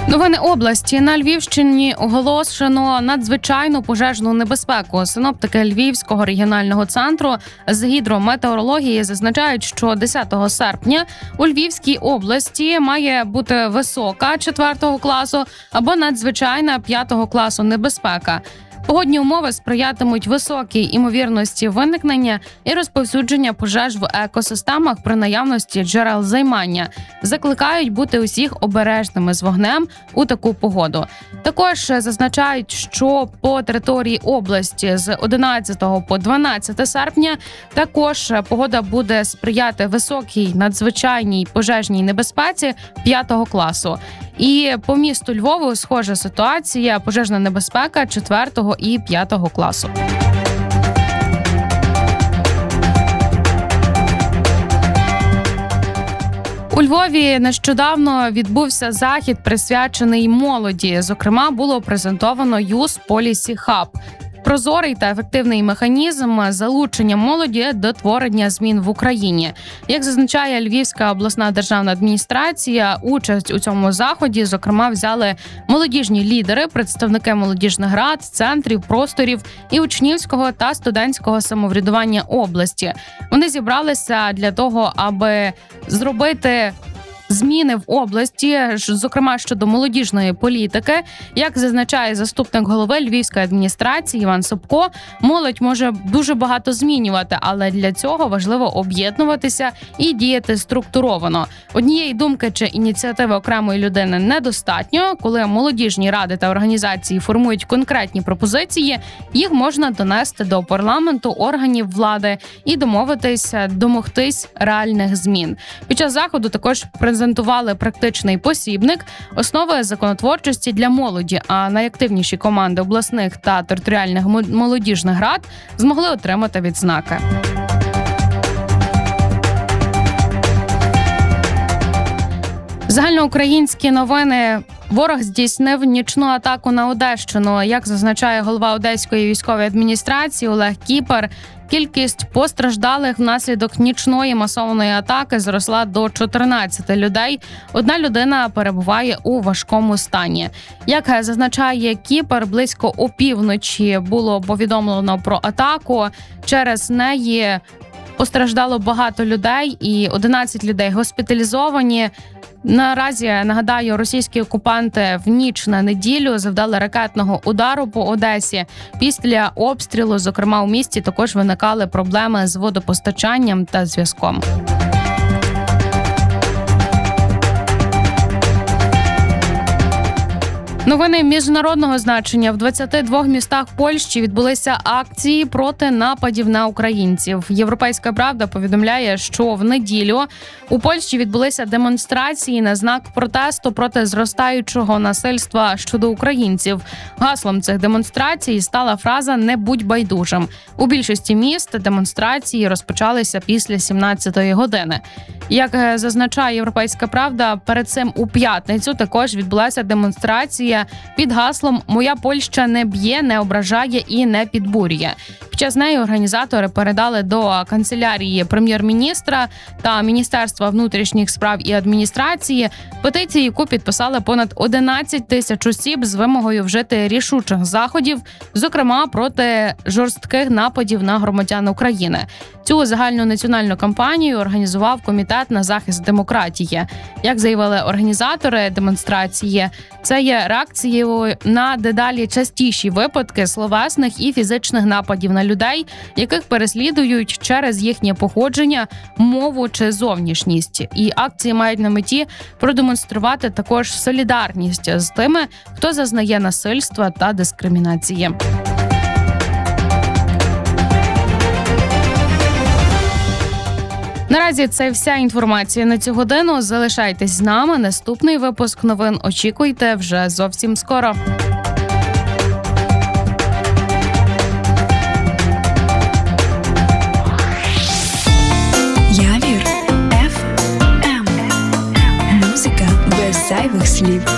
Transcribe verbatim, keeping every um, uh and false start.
Новини області. На Львівщині оголошено надзвичайну пожежну небезпеку. Синоптики Львівського регіонального центру з гідрометеорології зазначають, що десятого серпня у Львівській області має бути висока четвертого класу або надзвичайна п'ятого класу небезпека. Погодні умови сприятимуть високій імовірності виникнення і розповсюдження пожеж в екосистемах при наявності джерел займання. Закликають бути усіх обережними з вогнем у таку погоду. Також зазначають, що по території області з одинадцятого по дванадцяте серпня також погода буде сприяти високій надзвичайній пожежній небезпеці п'ятого класу. І по місту Львову схожа ситуація – пожежна небезпека четвертого і п'ятого класу. У Львові нещодавно відбувся захід, присвячений молоді. Зокрема, було презентовано Youth Policy Hub – прозорий та ефективний механізм залучення молоді до творення змін в Україні. Як зазначає Львівська обласна державна адміністрація, участь у цьому заході, зокрема, взяли молодіжні лідери, представники молодіжних рад, центрів, просторів і учнівського та студентського самоврядування області. Вони зібралися для того, аби зробити зміни в області, зокрема щодо молодіжної політики. Як зазначає заступник голови Львівської адміністрації Іван Собко, молодь може дуже багато змінювати, але для цього важливо об'єднуватися і діяти структуровано. Однієї думки чи ініціативи окремої людини недостатньо. Коли молодіжні ради та організації формують конкретні пропозиції, їх можна донести до парламенту, органів влади і домовитися, домогтись реальних змін. Під час заходу також презентували практичний посібник «Основи законотворчості для молоді», а найактивніші команди обласних та територіальних молодіжних рад змогли отримати відзнаки. Загальноукраїнські новини. Ворог здійснив нічну атаку на Одещину. Як зазначає голова Одеської військової адміністрації Олег Кіпер, кількість постраждалих внаслідок нічної масованої атаки зросла до чотирнадцяти людей. Одна людина перебуває у важкому стані. Як зазначає Кіпер, близько опівночі було повідомлено про атаку. Через неї постраждало багато людей і одинадцять людей госпіталізовані. Наразі, нагадаю, російські окупанти в ніч на неділю завдали ракетного удару по Одесі. Після обстрілу, зокрема у місті, також виникали проблеми з водопостачанням та зв'язком. Новини міжнародного значення. В двадцяти двох містах Польщі відбулися акції проти нападів на українців. Європейська правда повідомляє, що в неділю у Польщі відбулися демонстрації на знак протесту проти зростаючого насильства щодо українців. Гаслом цих демонстрацій стала фраза «Не будь байдужим». У більшості міст демонстрації розпочалися після сімнадцятої години. Як зазначає Європейська правда, перед цим у п'ятницю також відбулася демонстрація під гаслом «Моя Польща не б'є, не ображає і не підбурює». Під час неї організатори передали до канцелярії прем'єр-міністра та Міністерства внутрішніх справ і адміністрації петицію, яку підписали понад одинадцять тисяч осіб з вимогою вжити рішучих заходів, зокрема проти жорстких нападів на громадян України. Цю загальну національну кампанію організував Комітет на захист демократії. Як заявили організатори демонстрації, це є реакцією на дедалі частіші випадки словесних і фізичних нападів на людей, яких переслідують через їхнє походження, мову чи зовнішність. І акції мають на меті продемонструвати також солідарність з тими, хто зазнає насильства та дискримінації. Наразі це вся інформація на цю годину. Залишайтесь з нами. Наступний випуск новин очікуйте вже зовсім скоро. Явір еф ем. Музика без зайвих слів.